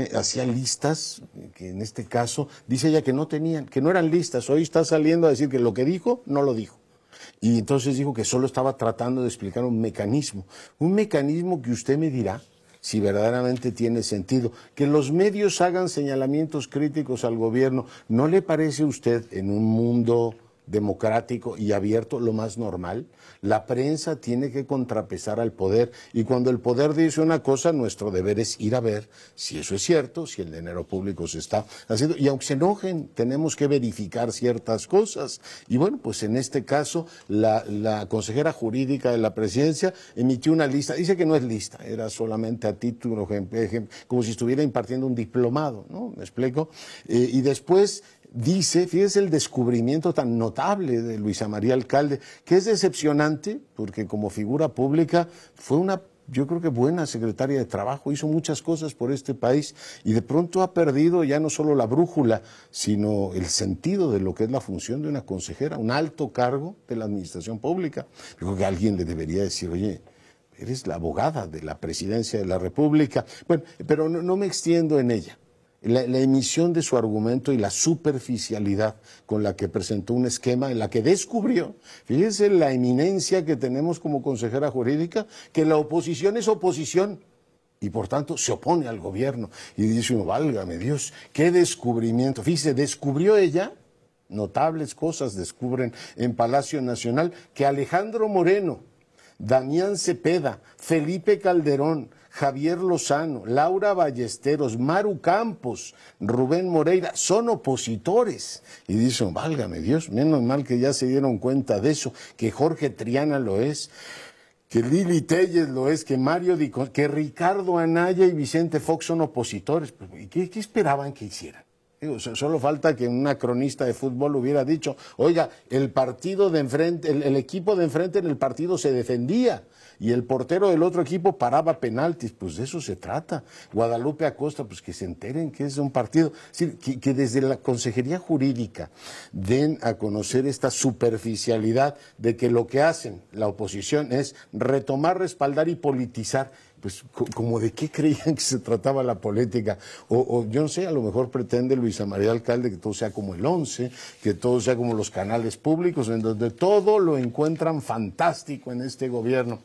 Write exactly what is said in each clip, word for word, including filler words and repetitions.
eh, hacía listas, que en este caso dice ella que no tenían, que no eran listas. Hoy está saliendo a decir que lo que dijo, no lo dijo. Y entonces dijo que solo estaba tratando de explicar un mecanismo, un mecanismo que usted me dirá si verdaderamente tiene sentido. Que los medios hagan señalamientos críticos al gobierno, ¿no le parece a usted en un mundo democrático y abierto lo más normal? La prensa tiene que contrapesar al poder, y cuando el poder dice una cosa, nuestro deber es ir a ver si eso es cierto, si el dinero público se está haciendo, y aunque se enojen, tenemos que verificar ciertas cosas. Y bueno, pues en este caso, la, la consejera jurídica de la presidencia emitió una lista, dice que no es lista, era solamente a título, como si estuviera impartiendo un diplomado, ¿no? ¿Me explico? Eh, y después dice, fíjese el descubrimiento tan notable de Luisa María Alcalde, que es decepcionante, porque como figura pública fue una, yo creo que buena secretaria de Trabajo, hizo muchas cosas por este país, y de pronto ha perdido ya no solo la brújula, sino el sentido de lo que es la función de una consejera, un alto cargo de la administración pública. Yo creo que alguien le debería decir, oye, eres la abogada de la presidencia de la República. Bueno, pero no, no me extiendo en ella. La, la emisión de su argumento y la superficialidad con la que presentó un esquema en la que descubrió, fíjense la eminencia que tenemos como consejera jurídica, que la oposición es oposición y por tanto se opone al gobierno. Y dice uno, válgame Dios, qué descubrimiento. Fíjese, descubrió ella, notables cosas descubren en Palacio Nacional, que Alejandro Moreno, Damián Cepeda, Felipe Calderón, Javier Lozano, Laura Ballesteros, Maru Campos, Rubén Moreira, son opositores. Y dicen, válgame Dios, menos mal que ya se dieron cuenta de eso, que Jorge Triana lo es, que Lili Telles lo es, que Mario Di, que Ricardo Anaya y Vicente Fox son opositores. ¿Y qué, qué esperaban que hicieran? Digo, solo falta que una cronista de fútbol hubiera dicho, oiga, el partido de enfrente, el, el equipo de enfrente en el partido se defendía y el portero del otro equipo paraba penaltis. Pues de eso se trata. Guadalupe Acosta, pues que se enteren que es un partido. Es decir, que, que desde la Consejería Jurídica den a conocer esta superficialidad de que lo que hacen la oposición es retomar, respaldar y politizar. Pues, como de qué creían que se trataba la política, o, o yo no sé, a lo mejor pretende Luisa María Alcalde que todo sea como el once, que todo sea como los canales públicos, en donde todo lo encuentran fantástico en este gobierno.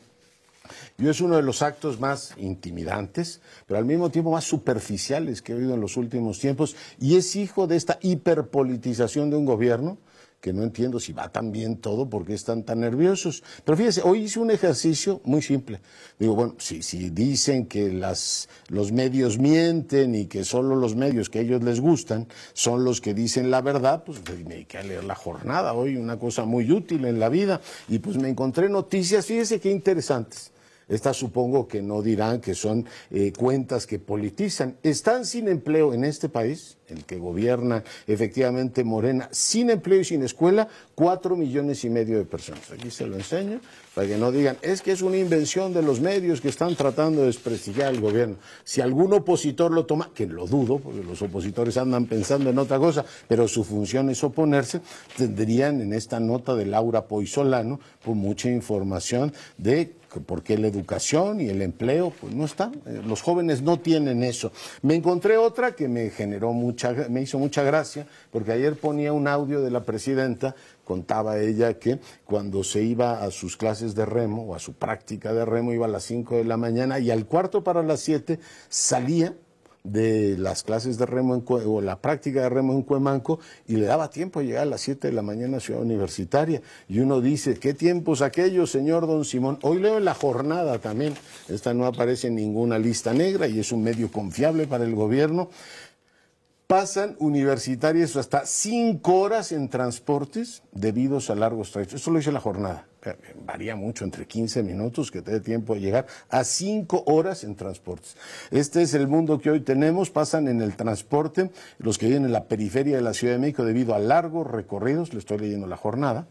Y es uno de los actos más intimidantes, pero al mismo tiempo más superficiales que he oído en los últimos tiempos, y es hijo de esta hiperpolitización de un gobierno que no entiendo si va tan bien todo, por qué están tan nerviosos. Pero fíjese, hoy hice un ejercicio muy simple. Digo, bueno, si, si dicen que las, los medios mienten y que solo los medios que a ellos les gustan son los que dicen la verdad, pues me dediqué a leer La Jornada hoy, una cosa muy útil en la vida, y pues me encontré noticias, fíjese qué interesantes. Estas supongo que no dirán que son eh, cuentas que politizan. Están sin empleo en este país, el que gobierna efectivamente Morena, sin empleo y sin escuela, cuatro millones y medio de personas. Aquí se lo enseño, para que no digan, es que es una invención de los medios que están tratando de desprestigiar al gobierno. Si algún opositor lo toma, que lo dudo, porque los opositores andan pensando en otra cosa, pero su función es oponerse, tendrían en esta nota de Laura Poisolano pues, mucha información de por qué la educación y el empleo pues no están, los jóvenes no tienen eso. Me encontré otra que me generó mucha, me hizo mucha gracia, porque ayer ponía un audio de la presidenta, contaba ella que cuando se iba a sus clases de remo o a su práctica de remo iba a las cinco de la mañana y al cuarto para las siete salía de las clases de remo en, o la práctica de remo en Cuemanco y le daba tiempo a llegar a las siete de la mañana a Ciudad Universitaria. Y uno dice, ¿qué tiempos aquellos, señor Don Simón? Hoy leo en La Jornada también, esta no aparece en ninguna lista negra y es un medio confiable para el gobierno. Pasan universitarios hasta cinco horas en transportes debidos a largos trayectos. Esto lo dice La Jornada. Varía mucho, entre quince minutos que te dé tiempo de llegar a cinco horas en transportes. Este es el mundo que hoy tenemos. Pasan en el transporte los que viven en la periferia de la Ciudad de México debido a largos recorridos. Le estoy leyendo La Jornada.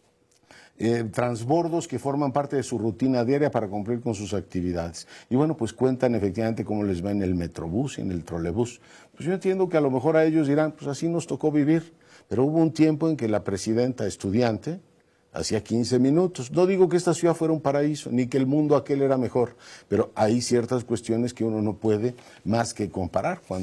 Eh, transbordos que forman parte de su rutina diaria para cumplir con sus actividades. Y bueno, pues cuentan efectivamente cómo les va en el metrobús y en el trolebús. Pues yo entiendo que a lo mejor a ellos dirán, pues así nos tocó vivir, pero hubo un tiempo en que la presidenta estudiante hacía quince minutos. No digo que esta ciudad fuera un paraíso, ni que el mundo aquel era mejor, pero hay ciertas cuestiones que uno no puede más que comparar. Cuando